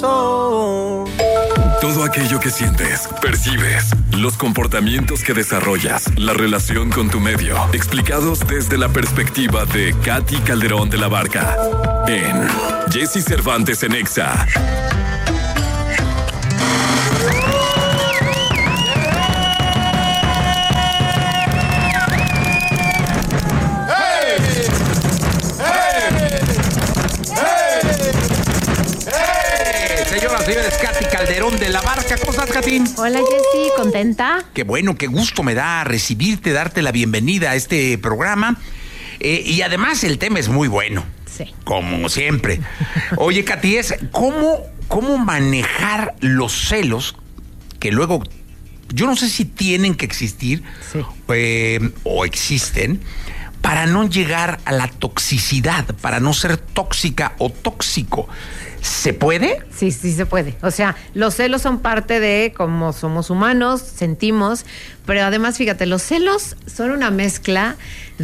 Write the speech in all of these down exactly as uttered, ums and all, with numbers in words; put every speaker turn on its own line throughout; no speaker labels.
Todo aquello que sientes, percibes, los comportamientos que desarrollas, la relación con tu medio, explicados desde la perspectiva de Katy Calderón de la Barca en Jessy Cervantes en Exa.
Señoras y señores, Katy Calderón de la Barca. ¿Cómo estás, Katy?
Hola, Jessy, ¿contenta?
Qué bueno, qué gusto me da recibirte, darte la bienvenida a este programa. Eh, y además el tema es muy bueno.
Sí.
Como siempre. Oye, Katy, es ¿cómo, cómo manejar los celos que luego, yo no sé si tienen que existir
sí.
eh, o existen, para no llegar a la toxicidad, para no ser tóxica o tóxico. ¿Se puede?
Sí, sí se puede. O sea, los celos son parte de cómo somos humanos, sentimos, pero además, fíjate, los celos son una mezcla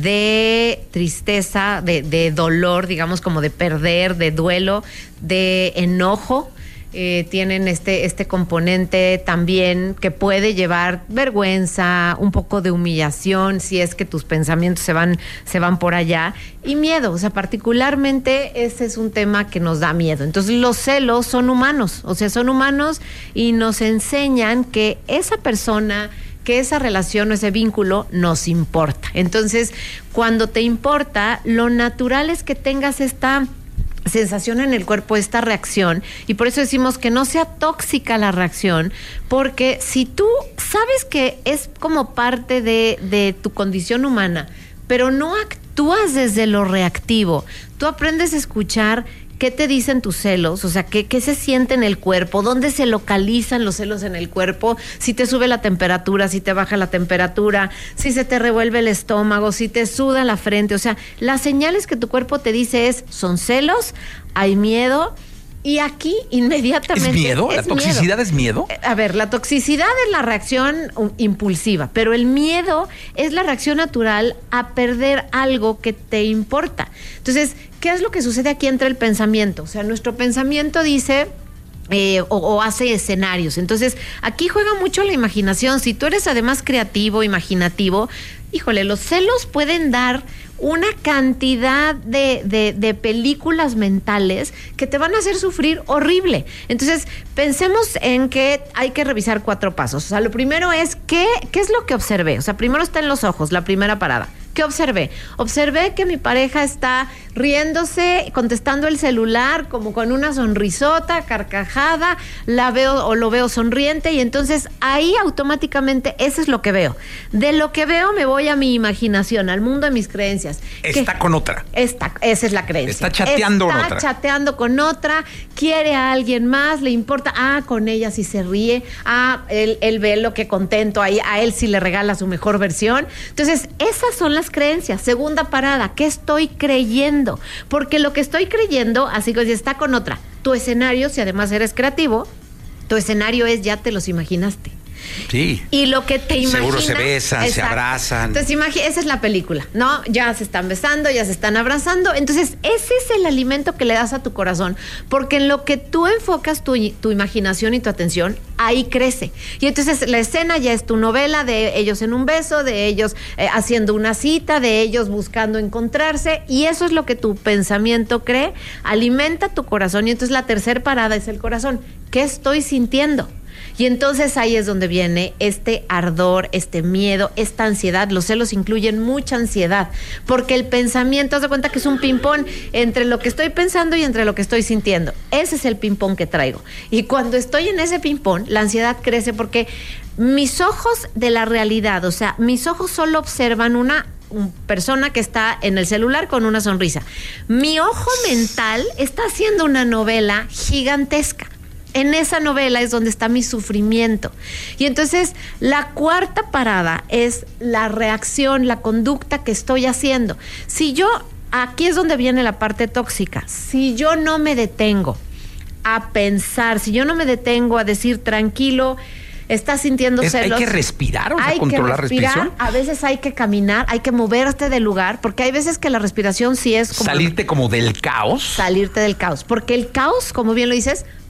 de tristeza, de, de dolor, digamos, como de perder, de duelo, de enojo. Eh, tienen este, este componente también que puede llevar vergüenza, un poco de humillación, si es que tus pensamientos se van, se van por allá, y miedo. O sea, particularmente ese es un tema que nos da miedo. Entonces, los celos son humanos, o sea, son humanos y nos enseñan que esa persona, que esa relación o ese vínculo nos importa. Entonces, cuando te importa, lo natural es que tengas esta sensación en el cuerpo, esta reacción, y por eso decimos que no sea tóxica la reacción, porque si tú sabes que es como parte de, de tu condición humana, pero no actúas desde lo reactivo, tú aprendes a escuchar qué te dicen tus celos, o sea, qué, qué se siente en el cuerpo, dónde se localizan los celos en el cuerpo, si te sube la temperatura, si te baja la temperatura, si se te revuelve el estómago, si te suda la frente, o sea, las señales que tu cuerpo te dice es, son celos, hay miedo. Y aquí inmediatamente...
¿Es miedo? ¿La
es
toxicidad
miedo.
es miedo?
A ver, la toxicidad es la reacción impulsiva, pero el miedo es la reacción natural a perder algo que te importa. Entonces, ¿qué es lo que sucede aquí entre el pensamiento? O sea, nuestro pensamiento dice... Eh, o, o hace escenarios. Entonces, aquí juega mucho la imaginación. Si tú eres además creativo, imaginativo, híjole, los celos pueden dar una cantidad de, de, de películas mentales que te van a hacer sufrir horrible. Entonces, pensemos en que hay que revisar cuatro pasos. O sea, lo primero es, ¿qué, qué es lo que observé? O sea, primero está en los ojos, la primera parada. ¿Qué observé? Observé que mi pareja está riéndose, contestando el celular como con una sonrisota, carcajada, la veo o lo veo sonriente, y entonces ahí automáticamente eso es lo que veo. De lo que veo me voy a mi imaginación, al mundo de mis creencias.
Está
que,
con otra.
Está, esa es la creencia.
Está chateando
está
con otra.
Está chateando con otra, quiere a alguien más, le importa, ah, con ella sí se ríe, ah, él, él ve lo que contento, ahí, a él sí le regala su mejor versión. Entonces, esas son las creencias. Segunda parada, ¿qué estoy creyendo? Porque lo que estoy creyendo, así que está con otra. Tu escenario, si además eres creativo, tu escenario es ya te los imaginaste.
Sí.
Y lo que te imaginas...
Seguro se besan, exacto, se abrazan.
Entonces, imagi- esa es la película, ¿no? Ya se están besando, ya se están abrazando. Entonces, ese es el alimento que le das a tu corazón. Porque en lo que tú enfocas tu, tu imaginación y tu atención, ahí crece. Y entonces, la escena ya es tu novela de ellos en un beso, de ellos eh, haciendo una cita, de ellos buscando encontrarse. Y eso es lo que tu pensamiento cree, alimenta tu corazón. Y entonces, la tercera parada es el corazón. ¿Qué estoy sintiendo? Y entonces ahí es donde viene este ardor, este miedo, esta ansiedad. Los celos incluyen mucha ansiedad, porque el pensamiento, haz de cuenta que es un ping-pong entre lo que estoy pensando y entre lo que estoy sintiendo. Ese es el ping-pong que traigo. Y cuando estoy en ese ping-pong, la ansiedad crece porque mis ojos de la realidad, o sea, mis ojos solo observan una una persona que está en el celular con una sonrisa. Mi ojo mental está haciendo una novela gigantesca. En esa novela es donde está mi sufrimiento. Y entonces la cuarta parada es la reacción, la conducta que estoy haciendo. Si yo, aquí es donde viene la parte tóxica, si yo no me detengo a pensar, si yo no me detengo a decir tranquilo, estás sintiendo
es,
celos.
Hay que respirar, o sea,
hay
controlar
que respirar,
respiración.
A veces hay que caminar, hay que moverte del lugar, porque hay veces que la respiración sí es como...
Salirte como del caos.
Salirte del caos, porque el caos, como bien lo dices,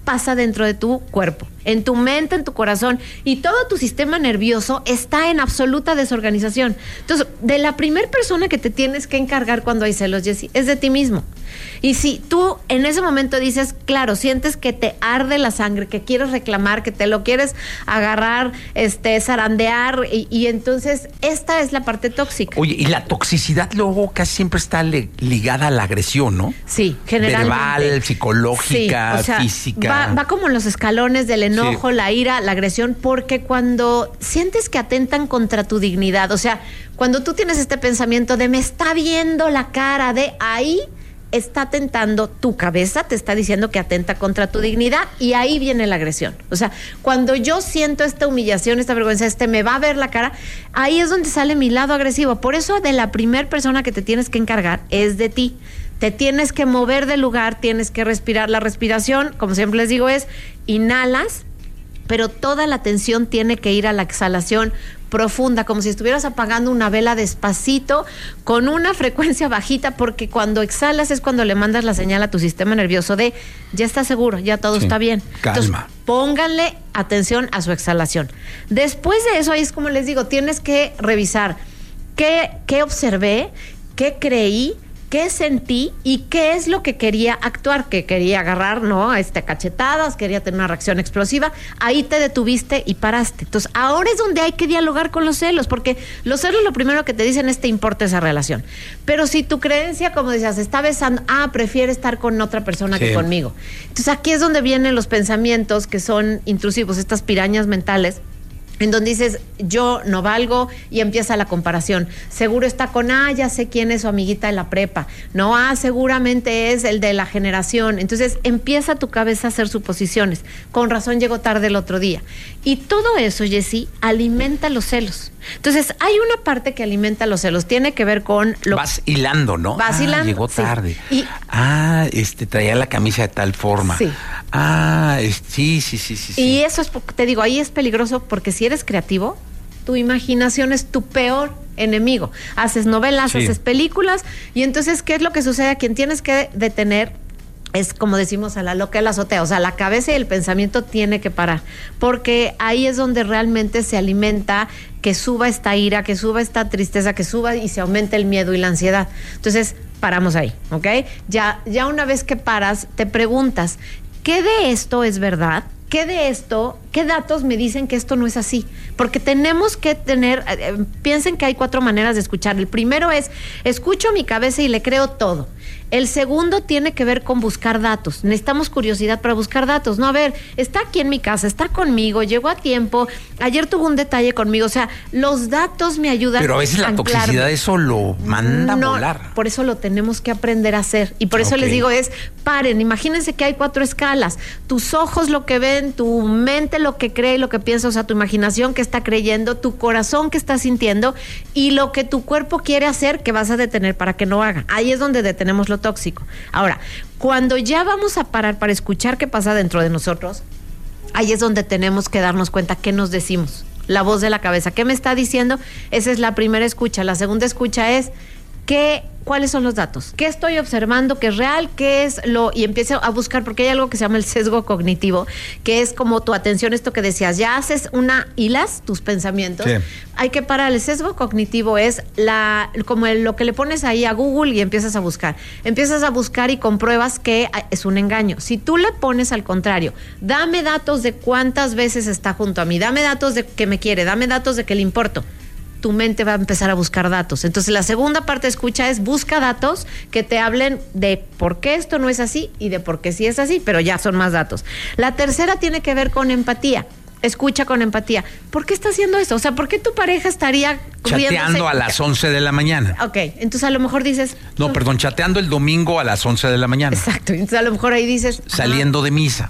pasa dentro de tu cuerpo, en tu mente, en tu corazón, y todo tu sistema nervioso está en absoluta desorganización. Entonces, de la primera persona que te tienes que encargar cuando hay celos, Jessy, es de ti mismo. Y si tú en ese momento dices, claro, sientes que te arde la sangre, que quieres reclamar, que te lo quieres agarrar, este, zarandear, y, y entonces esta es la parte tóxica.
Oye, y la toxicidad luego casi siempre está le, ligada a la agresión, ¿no?
Sí, generalmente.
Verbal, psicológica,
sí, o sea,
física.
Va, va como en los escalones del enojo, sí, la ira, la agresión, porque cuando sientes que atentan contra tu dignidad, o sea, cuando tú tienes este pensamiento de me está viendo la cara, de ahí está atentando, tu cabeza te está diciendo que atenta contra tu dignidad, y ahí viene la agresión. O sea, cuando yo siento esta humillación, esta vergüenza, este me va a ver la cara, ahí es donde sale mi lado agresivo. Por eso de la primer persona que te tienes que encargar es de ti. Te tienes que mover del lugar, tienes que respirar. La respiración, como siempre les digo, es inhalas, pero toda la atención tiene que ir a la exhalación profunda, como si estuvieras apagando una vela despacito, con una frecuencia bajita, porque cuando exhalas es cuando le mandas la señal a tu sistema nervioso de ya está seguro, ya todo sí, está bien.
Calma.
Entonces, pónganle atención a su exhalación. Después de eso, ahí es como les digo, tienes que revisar qué, qué observé, qué creí, qué sentí y qué es lo que quería actuar, que quería agarrar, ¿no? Este, cachetadas, quería tener una reacción explosiva. Ahí te detuviste y paraste. Entonces, ahora es donde hay que dialogar con los celos, porque los celos lo primero que te dicen es te importa esa relación. Pero si tu creencia, como decías, está besando, ah, prefiere estar con otra persona sí, que conmigo. Entonces, aquí es donde vienen los pensamientos que son intrusivos, estas pirañas mentales, en donde dices, yo no valgo, y empieza la comparación. Seguro está con, ah, ya sé quién es su amiguita de la prepa. No, ah, seguramente es el de la generación. Entonces empieza tu cabeza a hacer suposiciones. Con razón llegó tarde el otro día. Y todo eso, Jessy, alimenta los celos. Entonces hay una parte que alimenta los celos. Tiene que ver con... lo
Vas hilando, ¿no?
Vas
ah,
hilando.
Llegó tarde.
Sí. Y,
ah, este, traía la camisa de tal forma.
Sí.
Ah, es, sí, sí, sí, sí.
Y eso es, te digo, ahí es peligroso, porque si eres creativo, tu imaginación es tu peor enemigo. Haces novelas, sí, haces películas, y entonces, ¿qué es lo que sucede? A quien tienes que detener es, como decimos, a la loca de la azotea. O sea, la cabeza y el pensamiento tiene que parar, porque ahí es donde realmente se alimenta que suba esta ira, que suba esta tristeza, que suba y se aumenta el miedo y la ansiedad. Entonces, paramos ahí, ¿ok? Ya, ya una vez que paras, te preguntas, ¿qué de esto es verdad? ¿Qué de esto, qué datos me dicen que esto no es así? Porque tenemos que tener, eh, piensen que hay cuatro maneras de escuchar. El primero es, escucho mi cabeza y le creo todo. El segundo tiene que ver con buscar datos. Necesitamos curiosidad para buscar datos. No, a ver, está aquí en mi casa, está conmigo, llegó a tiempo, ayer tuvo un detalle conmigo. O sea, los datos me ayudan.
Pero a veces la
anclarme.
Toxicidad eso lo manda
no,
a volar.
Por eso lo tenemos que aprender a hacer. Y por eso okay, les digo es, paren, imagínense que hay cuatro escalas. Tus ojos lo que ven, tu mente lo que cree y lo que piensa, o sea, tu imaginación que está creyendo, tu corazón que está sintiendo, y lo que tu cuerpo quiere hacer que vas a detener para que no haga. Ahí es donde detenemos lo tóxico. Ahora, cuando ya vamos a parar para escuchar qué pasa dentro de nosotros, ahí es donde tenemos que darnos cuenta qué nos decimos. La voz de la cabeza, ¿qué me está diciendo? Esa es la primera escucha. La segunda escucha es ¿qué, ¿cuáles son los datos? ¿Qué estoy observando? ¿Qué es real? ¿Qué es lo...? Y empiezo a buscar, porque hay algo que se llama el sesgo cognitivo, que es como tu atención, esto que decías, ya haces una, hilas tus pensamientos. Sí. Hay que parar. El sesgo cognitivo es la como el, lo que le pones ahí a Google y empiezas a buscar. Empiezas a buscar y compruebas que es un engaño. Si tú le pones al contrario, dame datos de cuántas veces está junto a mí, dame datos de que me quiere, dame datos de que le importo, tu mente va a empezar a buscar datos. Entonces, la segunda parte de escucha es busca datos que te hablen de por qué esto no es así y de por qué sí es así, pero ya son más datos. La tercera tiene que ver con empatía. Escucha con empatía. ¿Por qué está haciendo esto? O sea, ¿por qué tu pareja estaría
chateando a las once de la mañana?
Ok, entonces a lo mejor dices...
No, perdón, chateando el domingo a las once de la mañana.
Exacto, entonces a lo mejor ahí dices...
Saliendo de misa.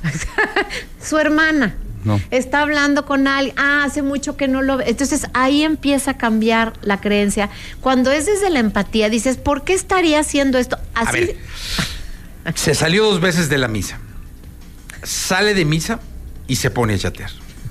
Su hermana.
No.
Está hablando con alguien, ah, hace mucho que no lo ve. Entonces ahí empieza a cambiar la creencia. Cuando es desde la empatía, dices, ¿por qué estaría haciendo esto? Así.
A ver, se salió dos veces de la misa. Sale de misa y se pone a chatear.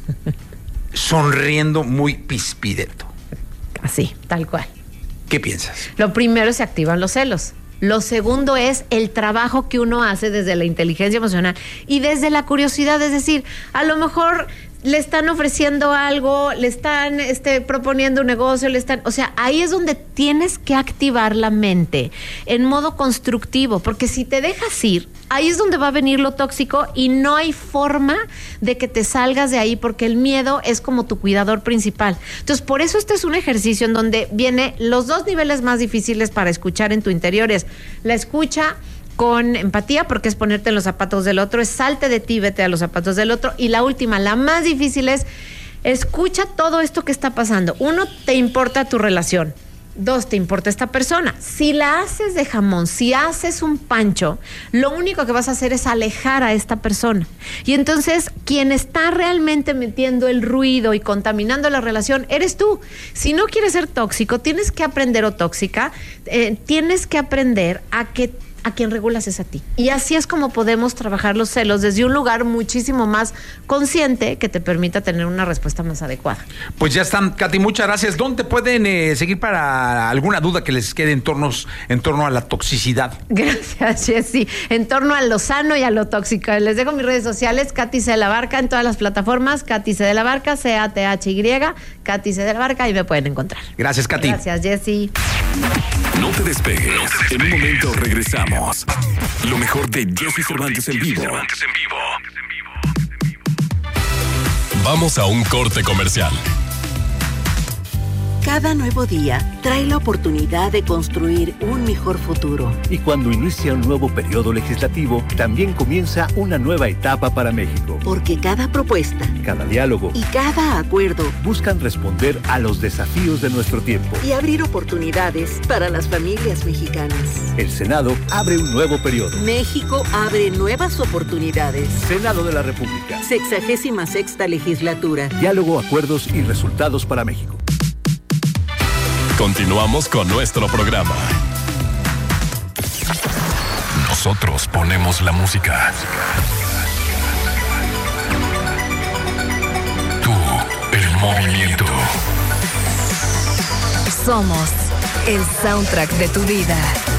Sonriendo muy pispireto.
Así, tal cual.
¿Qué piensas?
Lo primero, se activan los celos. Lo segundo es el trabajo que uno hace desde la inteligencia emocional y desde la curiosidad, es decir, a lo mejor le están ofreciendo algo, le están este, proponiendo un negocio, le están, o sea, ahí es donde tienes que activar la mente en modo constructivo, porque si te dejas ir, ahí es donde va a venir lo tóxico y no hay forma de que te salgas de ahí, porque el miedo es como tu cuidador principal. Entonces, por eso este es un ejercicio en donde viene los dos niveles más difíciles para escuchar en tu interior, es la escucha con empatía, porque es ponerte en los zapatos del otro, es salte de ti, vete a los zapatos del otro, y la última, la más difícil, es escucha todo esto que está pasando. Uno, te importa tu relación. Dos, te importa esta persona. Si la haces de jamón, si haces un pancho, lo único que vas a hacer es alejar a esta persona. Y entonces, quien está realmente metiendo el ruido y contaminando la relación, eres tú. Si no quieres ser tóxico, tienes que aprender, o tóxica, eh, tienes que aprender a que a quien regulas es a ti. Y así es como podemos trabajar los celos desde un lugar muchísimo más consciente que te permita tener una respuesta más adecuada.
Pues ya están, Katy, muchas gracias. ¿Dónde pueden eh, seguir para alguna duda que les quede en torno, en torno a la toxicidad?
Gracias, Jessy. En torno a lo sano y a lo tóxico. Les dejo mis redes sociales, Katy C. de la Barca, en todas las plataformas, Katy C. de la Barca, C A T H Y, Katy C. de la Barca, y me pueden encontrar.
Gracias, Katy.
Gracias, Jessy.
No te despegues. No te despegues. En un momento regresamos. Lo mejor de Jessy Cervantes en vivo. Vamos a un corte comercial.
Cada nuevo día trae la oportunidad de construir un mejor futuro.
Y cuando inicia un nuevo periodo legislativo, también comienza una nueva etapa para México.
Porque cada propuesta,
cada diálogo
y cada acuerdo
buscan responder a los desafíos de nuestro tiempo
y abrir oportunidades para las familias mexicanas.
El Senado abre un nuevo periodo.
México abre nuevas oportunidades.
Senado de la República.
Sexagésima sexta legislatura.
Diálogo, acuerdos y resultados para México.
Continuamos con nuestro programa. Nosotros ponemos la música. Tú, el movimiento.
Somos el soundtrack de tu vida.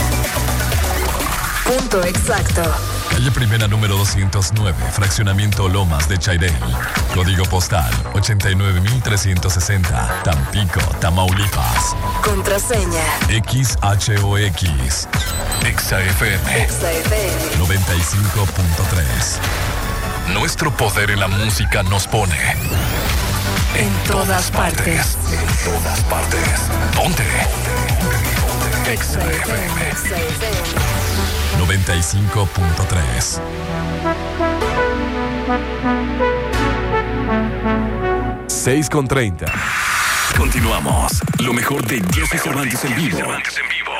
Punto exacto.
Calle Primera número doscientos nueve, Fraccionamiento Lomas de Chairel. Código postal ochenta y nueve mil trescientos sesenta, Tampico, Tamaulipas.
Contraseña
X H O X. Exa F M.
Exa F M
noventa y cinco punto tres. Nuestro poder en la música nos pone
en, en todas, todas partes.
partes. En todas partes. ¿Dónde? Exa F M.
Exa F M
noventa y cinco punto tres. seis con treinta. Continuamos. Lo mejor de Jessy Cervantes en vivo.